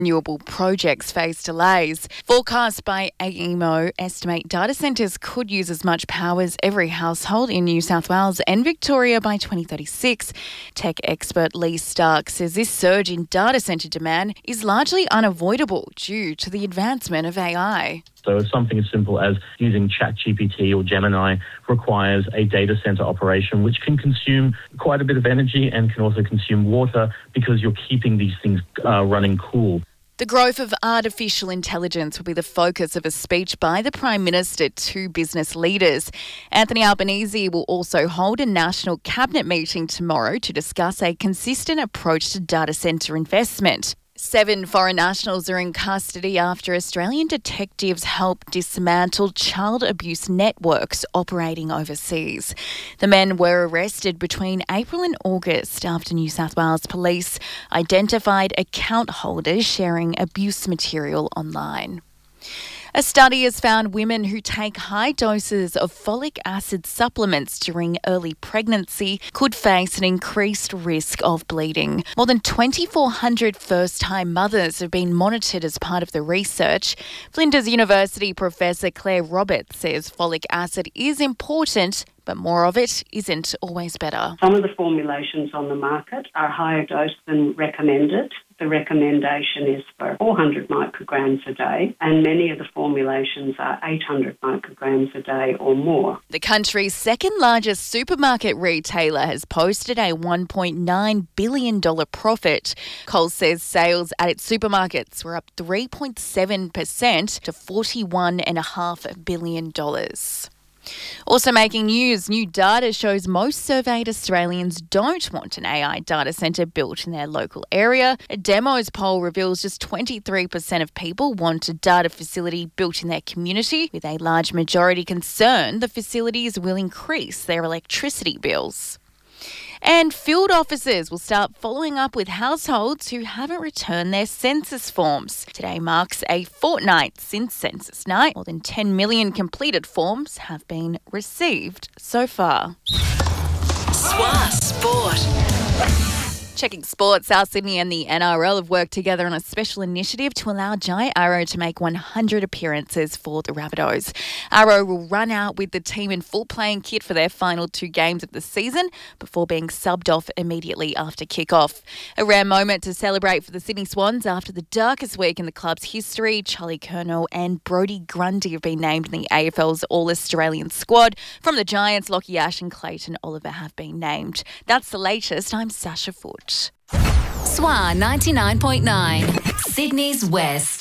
Renewable projects face delays. Forecasts by AEMO estimate data centres could use as much power as every household in New South Wales and Victoria by 2036. Tech expert Lee Stark says this surge in data centre demand is largely unavoidable due to the advancement of AI. So something as simple as using ChatGPT or Gemini requires a data center operation, which can consume quite a bit of energy and can also consume water because you're keeping these things running cool. The growth of artificial intelligence will be the focus of a speech by the Prime Minister to business leaders. Anthony Albanese will also hold a national cabinet meeting tomorrow to discuss a consistent approach to data centre investment. 7 foreign nationals are in custody after Australian detectives helped dismantle child abuse networks operating overseas. The men were arrested between April and August after New South Wales Police identified account holders sharing abuse material online. A study has found women who take high doses of folic acid supplements during early pregnancy could face an increased risk of bleeding. More than 2,400 first-time mothers have been monitored as part of the research. Flinders University Professor Claire Roberts says folic acid is important, but more of it isn't always better. Some of the formulations on the market are higher dose than recommended. The recommendation is for 400 micrograms a day, and many of the formulations are 800 micrograms a day or more. The country's second largest supermarket retailer has posted a $1.9 billion profit. Coles says sales at its supermarkets were up 3.7% to $41.5 billion. Also making news, new data shows most surveyed Australians don't want an AI data centre built in their local area. A Demos poll reveals just 23% of people want a data facility built in their community, with a large majority concerned the facilities will increase their electricity bills. And field officers will start following up with households who haven't returned their census forms. Today marks a fortnight since census night. More than 10 million completed forms have been received so far. SWA Sport. Checking sports, South Sydney and the NRL have worked together on a special initiative to allow Jai Arrow to make 100 appearances for the Rabbitohs. Arrow will run out with the team in full playing kit for their final 2 games of the season before being subbed off immediately after kick-off. A rare moment to celebrate for the Sydney Swans after the darkest week in the club's history. Charlie Curnow and Brodie Grundy have been named in the AFL's All-Australian squad. From the Giants, Lockie Ash and Clayton Oliver have been named. That's the latest. I'm Sasha Foote. SWA 99.9, Sydney's West.